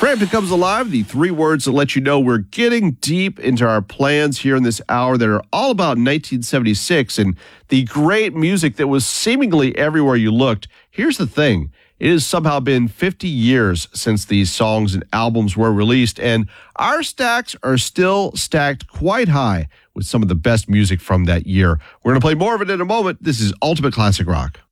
Frampton Comes Alive, the three words that let you know we're getting deep into our plans here in this hour that are all about 1976 and the great music that was seemingly everywhere you looked. Here's the thing. It has somehow been 50 years since these songs and albums were released, and our stacks are still stacked quite high with some of the best music from that year. We're going to play more of it in a moment. This is Ultimate Classic Rock.